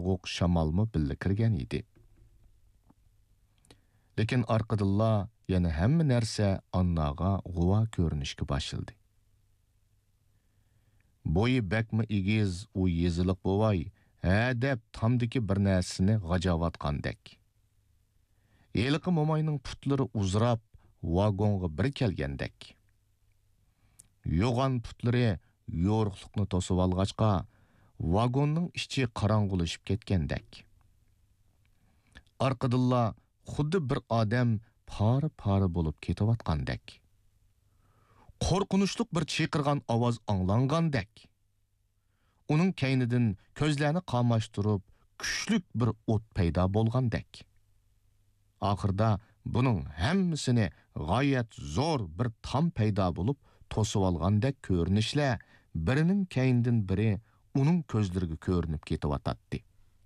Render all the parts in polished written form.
soğuk şamalmı billa kirgan edi. Lekin arqadilla yana hamma narsa Annaga g'uva ko'rinishga başladı. Boyu bakma egiz u yeziliq bo'vay, deb tamdiki bir narsani g'ajavatqandek. Eliqi momayning putlari uzrab vagonga bir kelgandek. Yo'g'an putlari yo'riqliqni to'sib olg'achqa, vagonning ichi qorong'ulashib ketgandek. Arqadilla xuddi bir odam pari bo'lib ketayotgandek. Qorqunchli bir chiyqirgan ovoz anglangandek. Uning kaynidan ko'zlarini qamashtirib, kuchlik bir o't paydo bo'lgandek. Oxirda buning hammasini g'oyat zo'r bir tam paydo bo'lib to'sib olgandek ko'rinishlar birining kaynidan biri uning ko'zlariga ko'rinib ketayotdi.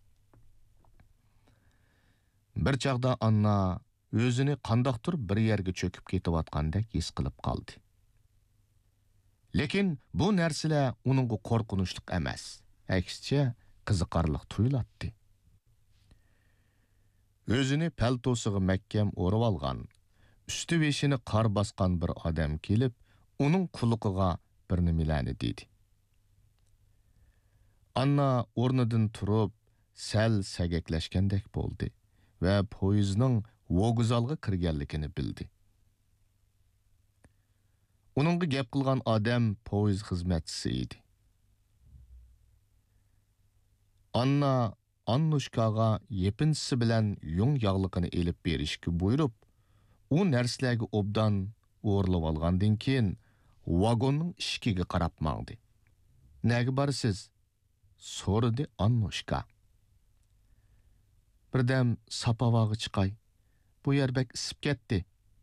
Bir chaqda Anna o'zini qandoqdir bir yerga cho'kib ketayotgandek his qilib qoldi. Lekin bu narsalar uningga qo'rqinchli emas, aksicha qiziqarli tuyulatdi. O'zini paltosiga mahkam o'rib olgan, usti beshini qor bosgan bir odam kelib, uning quliqiga bir nimalarni dedi. Anna o'rnidan turib, sal sagaklashgandek bo'ldi va poyezdning vokzalga kirganligini bildi. Uningga gap qilgan odam poyezd xizmatchisi edi. Anna Annushkaga yepinchisi bilan yung yog'liqini elib berishga buyurib, u narsalarga obdan o'rlab olgandan keyin vagonning ishikiga qarab mangdi. Nega borsiz? So'radi Annushka. Birdam sapavaga chiqay. Bu yer bek isib ketdi.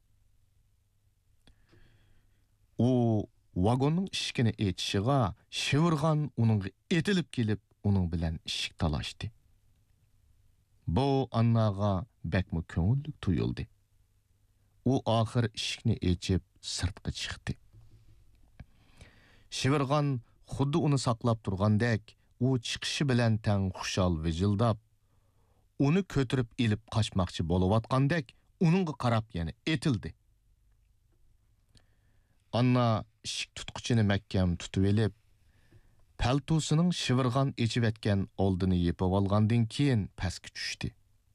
U vagonning ishikini echishiga shivirgan uningga etilib kelib, uning bilan ishik talashdi. Bu Annaga bekmi ko'ngillik tuyuldi. U oxir ishikni echib sirtqa chiqdi. Shivirgan xuddi uni saqlab turgandek, u chiqishi bilan tang xushal vijildab, uni ko'tirib elib qochmoqchi bo'layotgandek, uningga qarab yana etildi. Anna ishik tutquchini mahkam tutib elib, paltosining shivirgan echib etgan oldini yepib olgandan keyin pastga tushdi.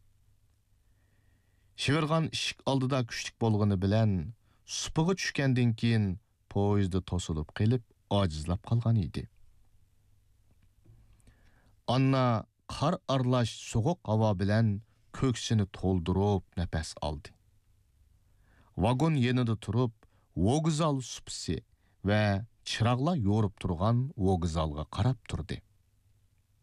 Shivirgan ishik oldida kuchlik bo'lgani bilan supiga tushgandan keyin poyezdda to'silib qilib, ojizlab qolgan edi. Anna qor aralash so'g'uq havo bilan ko'ksini to'ldirib nafas oldi. Vagon yenida turib, vokzal supsi va chiroqlar yo'rib turgan vokzalga qarab turdi.